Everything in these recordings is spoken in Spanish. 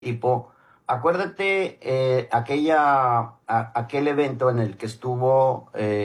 tipo, acuérdate aquel evento en el que estuvo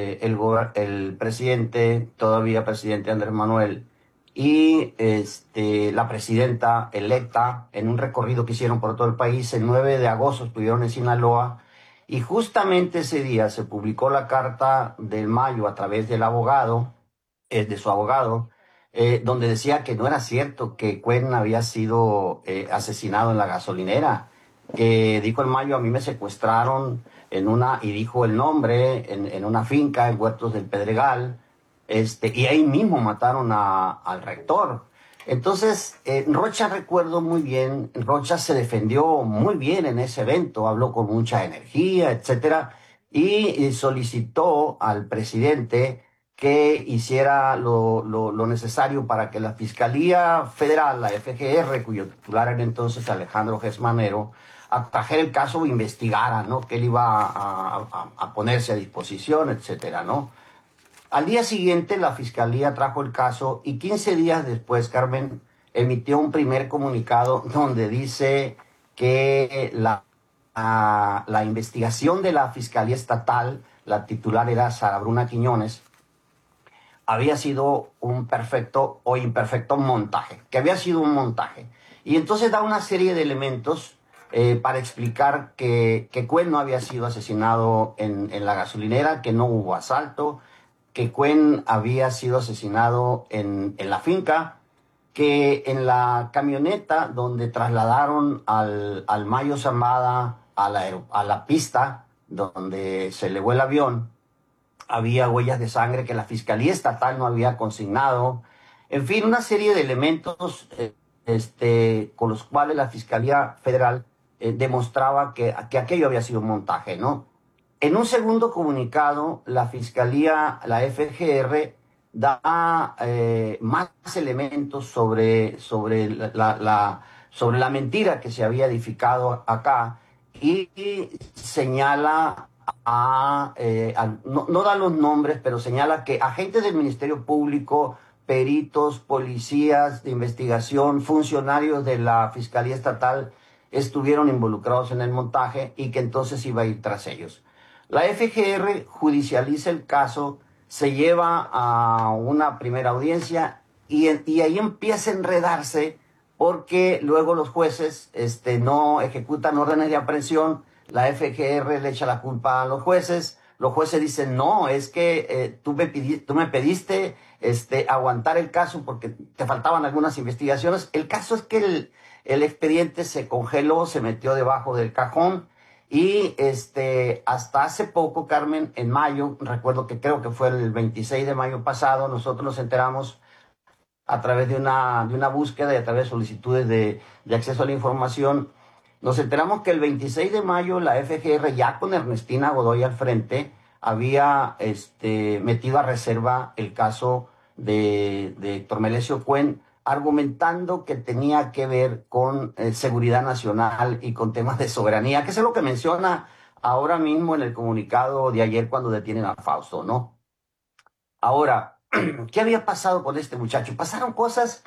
el presidente, todavía presidente Andrés Manuel, y la presidenta electa en un recorrido que hicieron por todo el país. El 9 de agosto estuvieron en Sinaloa y justamente ese día se publicó la carta del Mayo a través del abogado, de su abogado, donde decía que no era cierto que Cuen había sido asesinado en la gasolinera, que dijo el Mayo: a mí me secuestraron y dijo el nombre, en una finca en Huertos del Pedregal, y ahí mismo mataron al rector. Entonces, Rocha, recuerdo muy bien, Rocha se defendió muy bien en ese evento, habló con mucha energía, etcétera, y solicitó al presidente que hiciera lo necesario para que la Fiscalía Federal, la FGR, cuyo titular era entonces Alejandro Gesmanero, atrajera el caso e investigara, ¿no? Que él iba a ponerse a disposición, etcétera, ¿no? Al día siguiente, la Fiscalía trajo el caso y 15 días después, Carmen, emitió un primer comunicado donde dice que la investigación de la Fiscalía Estatal, la titular era Sara Bruna Quiñones, había sido un perfecto o imperfecto montaje, que había sido un montaje. Y entonces da una serie de elementos para explicar que Cuen no había sido asesinado en la gasolinera, que no hubo asalto, que Cuen había sido asesinado en la finca, que en la camioneta donde trasladaron al Mayo Zambada a la pista donde se elevó el avión, había huellas de sangre que la Fiscalía Estatal no había consignado. En fin, una serie de elementos con los cuales la Fiscalía Federal demostraba que aquello había sido un montaje, ¿no? En un segundo comunicado, la Fiscalía, la FGR, da más elementos sobre la mentira que se había edificado acá y señala no da los nombres, pero señala que agentes del Ministerio Público, peritos, policías de investigación, funcionarios de la Fiscalía Estatal estuvieron involucrados en el montaje y que entonces iba a ir tras ellos. La FGR judicializa el caso, se lleva a una primera audiencia y ahí empieza a enredarse porque luego los jueces no ejecutan órdenes de aprehensión, la FGR le echa la culpa a los jueces dicen: no, es que tú me pediste aguantar el caso porque te faltaban algunas investigaciones. El caso es que el expediente se congeló, se metió debajo del cajón y hasta hace poco, Carmen, en mayo, recuerdo que creo que fue el 26 de mayo pasado, nosotros nos enteramos a través de una búsqueda y a través de solicitudes de acceso a la información. Nos enteramos que el 26 de mayo la FGR, ya con Ernestina Godoy al frente, había metido a reserva el caso de Héctor Melesio Cuen, argumentando que tenía que ver con seguridad nacional y con temas de soberanía, que es lo que menciona ahora mismo en el comunicado de ayer cuando detienen a Fausto, ¿no? Ahora, ¿qué había pasado con este muchacho? Pasaron cosas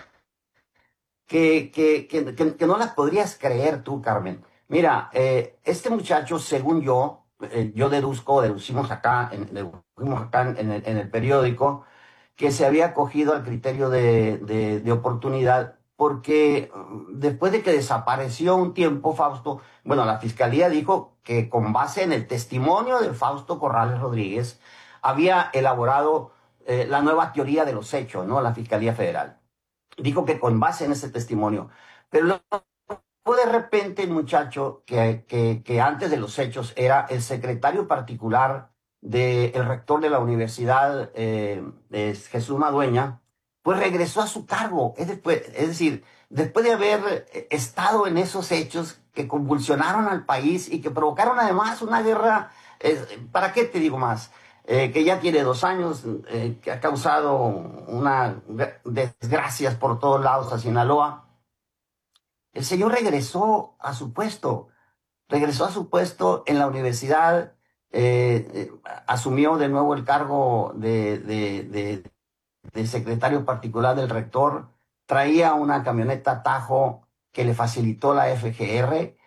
que no las podrías creer tú, Carmen. Mira, este muchacho, según yo deducimos acá, en el periódico, que se había acogido al criterio de oportunidad porque después de que desapareció un tiempo Fausto, bueno, la fiscalía dijo que con base en el testimonio de Fausto Corrales Rodríguez había elaborado la nueva teoría de los hechos, ¿no? La Fiscalía Federal dijo que con base en ese testimonio. Pero luego de repente el muchacho que antes de los hechos era el secretario particular del rector de la universidad, Jesús Madueña, pues regresó a su cargo. Es decir, después de haber estado en esos hechos que convulsionaron al país y que provocaron además una guerra, ¿para qué te digo más? Que ya tiene 2 años, que ha causado una desgracias por todos lados a Sinaloa. El señor regresó a su puesto en la universidad, asumió de nuevo el cargo de secretario particular del rector, traía una camioneta Tajo que le facilitó la FGR